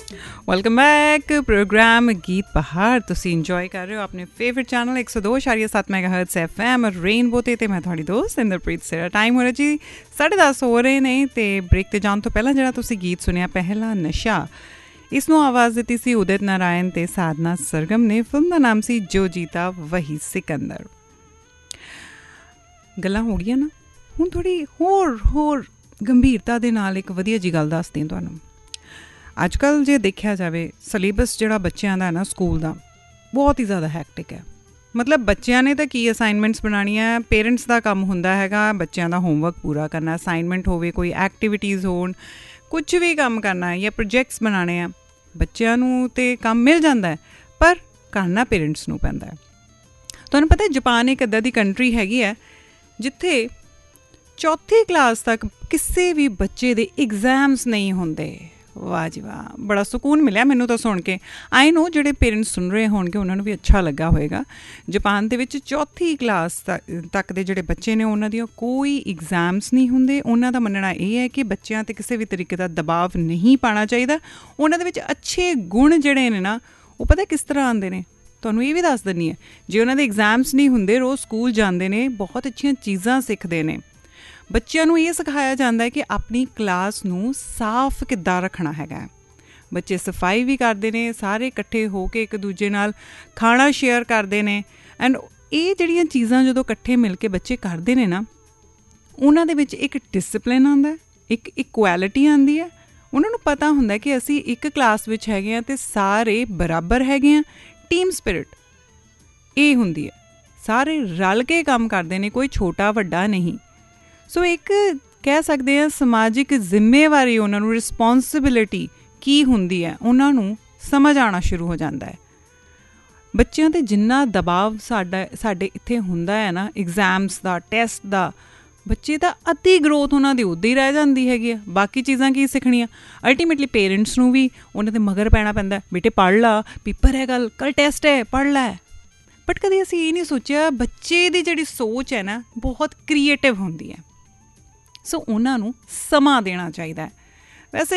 Welcome back. Programme ਗੀਤ ਬਹਾਰ ਤੁਸੀਂ ਇੰਜੋਏ ਕਰ ਰਹੇ ਹੋ ਆਪਣੇ ਫੇਵਰਟ ਚੈਨਲ 102.7 ਮੈਗਾਹਰਟਜ਼ FM ਰੇਨਬੋ 'ਤੇ ਮੈਂ ਤੁਹਾਡੀ ਦੋਸਤ ਇੰਦਰਪ੍ਰੀਤ ਸਿਰਾ। ਟਾਈਮ ਹੋ ਰਿਹਾ ਜੀ 10:30 ਹੋ ਰਹੇ ਨੇ ਅਤੇ ਬ੍ਰੇਕ 'ਤੇ ਜਾਣ ਤੋਂ ਪਹਿਲਾਂ ਜਿਹੜਾ ਤੁਸੀਂ ਗੀਤ ਸੁਣਿਆ ਪਹਿਲਾ ਨਸ਼ਾ, ਇਸ ਨੂੰ ਆਵਾਜ਼ ਦਿੱਤੀ ਸੀ ਉਦਿਤ ਨਾਰਾਇਣ ਅਤੇ ਸਾਧਨਾ ਸਰਗਮ ਨੇ। ਫਿਲਮ ਦਾ ਨਾਮ ਸੀ ਜੋ ਜੀਤਾ ਵਹੀ ਸਿਕੰਦਰ। ਗੱਲਾਂ ਹੋ ਗਈਆਂ ਨਾ, ਹੁਣ ਥੋੜ੍ਹੀ ਹੋਰ ਗੰਭੀਰਤਾ ਦੇ ਨਾਲ ਇੱਕ ਵਧੀਆ ਜਿਹੀ ਗੱਲ ਦੱਸਦੀ ਹਾਂ ਤੁਹਾਨੂੰ। ਅੱਜ ਕੱਲ੍ਹ ਜੇ ਦੇਖਿਆ ਜਾਵੇ ਸਿਲੇਬਸ ਜਿਹੜਾ ਬੱਚਿਆਂ ਦਾ ਨਾ ਸਕੂਲ ਦਾ ਬਹੁਤ ਹੀ ਜ਼ਿਆਦਾ ਹੈਕਟਿਕ ਹੈ। ਮਤਲਬ ਬੱਚਿਆਂ ਨੇ ਤਾਂ ਕੀ ਅਸਾਈਨਮੈਂਟਸ ਬਣਾਉਣੀਆਂ, ਪੇਰੈਂਟਸ ਦਾ ਕੰਮ ਹੁੰਦਾ ਹੈਗਾ ਬੱਚਿਆਂ ਦਾ ਹੋਮਵਰਕ ਪੂਰਾ ਕਰਨਾ, ਅਸਾਈਨਮੈਂਟ ਹੋਵੇ, ਕੋਈ ਐਕਟੀਵਿਟੀਜ਼ ਹੋਣ, ਕੁਛ ਵੀ ਕੰਮ ਕਰਨਾ ਜਾਂ ਪ੍ਰੋਜੈਕਟਸ ਬਣਾਉਣੇ ਆ, ਬੱਚਿਆਂ ਨੂੰ ਤਾਂ ਕੰਮ ਮਿਲ ਜਾਂਦਾ ਪਰ ਕਰਨਾ ਪੇਰੈਂਟਸ ਨੂੰ ਪੈਂਦਾ ਹੈ। ਤੁਹਾਨੂੰ ਪਤਾ ਜਪਾਨ ਇੱਕ ਇੱਦਾਂ ਦੀ ਕੰਟਰੀ ਹੈਗੀ ਹੈ ਜਿੱਥੇ 4ਥੀ ਕਲਾਸ ਤੱਕ ਕਿਸੇ ਵੀ ਬੱਚੇ ਦੇ ਇਗਜ਼ਾਮਸ ਨਹੀਂ ਹੁੰਦੇ। ਵਾਹ ਜੀ ਵਾਹ, ਬੜਾ ਸਕੂਨ ਮਿਲਿਆ ਮੈਨੂੰ ਤਾਂ ਸੁਣ ਕੇ। ਆਈ ਨੋ ਜਿਹੜੇ ਪੇਰੈਂਟਸ ਸੁਣ ਰਹੇ ਹੋਣਗੇ ਉਹਨਾਂ ਨੂੰ ਵੀ ਅੱਛਾ ਲੱਗਾ ਹੋਏਗਾ। ਜਪਾਨ ਦੇ ਵਿੱਚ 4ਥੀ ਕਲਾਸ ਤੱਕ ਦੇ ਜਿਹੜੇ ਬੱਚੇ ਨੇ ਉਹਨਾਂ ਦੀਆਂ ਕੋਈ ਇਗਜ਼ਾਮਸ ਨਹੀਂ ਹੁੰਦੇ। ਉਹਨਾਂ ਦਾ ਮੰਨਣਾ ਇਹ ਹੈ ਕਿ ਬੱਚਿਆਂ 'ਤੇ ਕਿਸੇ ਵੀ ਤਰੀਕੇ ਦਾ ਦਬਾਅ ਨਹੀਂ ਪਾਉਣਾ ਚਾਹੀਦਾ। ਉਹਨਾਂ ਦੇ ਵਿੱਚ ਅੱਛੇ ਗੁਣ ਜਿਹੜੇ ਨੇ ਨਾ, ਉਹ ਪਤਾ ਕਿਸ ਤਰ੍ਹਾਂ ਆਉਂਦੇ ਨੇ, ਤੁਹਾਨੂੰ ਇਹ ਵੀ ਦੱਸ ਦਿੰਦੀ ਹਾਂ। ਜੇ ਉਹਨਾਂ ਦੇ ਇਗਜ਼ਾਮਸ ਨਹੀਂ ਹੁੰਦੇ, ਰੋਜ਼ ਸਕੂਲ ਜਾਂਦੇ ਨੇ, ਬਹੁਤ ਅੱਛੀਆਂ ਚੀਜ਼ਾਂ ਸਿੱਖਦੇ ਨੇ। ਬੱਚਿਆਂ ਨੂੰ ਇਹ ਸਿਖਾਇਆ ਜਾਂਦਾ ਹੈ ਕਿ ਆਪਣੀ ਕਲਾਸ ਨੂੰ ਸਾਫ਼ ਕਿੱਦਾਂ ਰੱਖਣਾ ਹੈਗਾ। ਬੱਚੇ ਸਫਾਈ ਵੀ ਕਰਦੇ ਨੇ, ਸਾਰੇ ਇਕੱਠੇ ਹੋ ਕੇ ਇੱਕ ਦੂਜੇ ਨਾਲ ਖਾਣਾ ਸ਼ੇਅਰ ਕਰਦੇ ਨੇ। ਐਂਡ ਇਹ ਜਿਹੜੀਆਂ ਚੀਜ਼ਾਂ ਜਦੋਂ ਇਕੱਠੇ ਮਿਲ ਕੇ ਬੱਚੇ ਕਰਦੇ ਨੇ ਨਾ, ਉਹਨਾਂ ਦੇ ਵਿੱਚ ਇੱਕ ਡਿਸਪਲਿਨ ਆਉਂਦਾ, ਇੱਕ ਇਕੁਐਲਿਟੀ ਆਉਂਦੀ ਹੈ। ਉਹਨਾਂ ਨੂੰ ਪਤਾ ਹੁੰਦਾ ਕਿ ਅਸੀਂ ਇੱਕ ਕਲਾਸ ਵਿੱਚ ਹੈਗੇ ਹਾਂ ਅਤੇ ਸਾਰੇ ਬਰਾਬਰ ਹੈਗੇ ਹਾਂ। ਟੀਮ ਸਪਿਰਿਟ ਇਹ ਹੁੰਦੀ ਹੈ, ਸਾਰੇ ਰਲ ਕੇ ਕੰਮ ਕਰਦੇ ਨੇ, ਕੋਈ ਛੋਟਾ ਵੱਡਾ ਨਹੀਂ। ਸੋ ਇੱਕ ਕਹਿ ਸਕਦੇ ਹਾਂ ਸਮਾਜਿਕ ਜ਼ਿੰਮੇਵਾਰੀ, ਉਹਨਾਂ ਨੂੰ ਰਿਸਪੋਂਸੀਬਿਲਿਟੀ ਕੀ ਹੁੰਦੀ ਹੈ ਉਹਨਾਂ ਨੂੰ ਸਮਝ ਆਉਣਾ ਸ਼ੁਰੂ ਹੋ ਜਾਂਦਾ ਹੈ। ਬੱਚਿਆਂ 'ਤੇ ਜਿੰਨਾ ਦਬਾਅ ਸਾਡੇ ਇੱਥੇ ਹੁੰਦਾ ਹੈ ਨਾ, ਇਗਜ਼ਾਮਸ ਦਾ, ਟੈਸਟ ਦਾ, ਬੱਚੇ ਤਾਂ ਅੱਧੀ ਗਰੋਥ ਉਹਨਾਂ ਦੀ ਉੱਦਾਂ ਹੀ ਰਹਿ ਜਾਂਦੀ ਹੈਗੀ ਆ। ਬਾਕੀ ਚੀਜ਼ਾਂ ਕੀ ਸਿੱਖਣੀਆਂ। ਅਲਟੀਮੇਟਲੀ ਪੇਰੈਂਟਸ ਨੂੰ ਵੀ ਉਹਨਾਂ ਦੇ ਮਗਰ ਪੈਣਾ ਪੈਂਦਾ, ਬੇਟੇ ਪੜ੍ਹ ਲਾ, ਪੇਪਰ ਹੈ, ਕੱਲ੍ਹ ਟੈਸਟ ਹੈ, ਪੜ੍ਹ ਲੈ। ਬਟ ਕਦੇ ਅਸੀਂ ਇਹ ਨਹੀਂ ਸੋਚਿਆ ਬੱਚੇ ਦੀ ਜਿਹੜੀ ਸੋਚ ਹੈ ਨਾ ਬਹੁਤ ਕ੍ਰੀਏਟਿਵ ਹੁੰਦੀ ਹੈ। ਸੋ ਉਹਨਾਂ ਨੂੰ ਸਮਾਂ ਦੇਣਾ ਚਾਹੀਦਾ ਹੈ।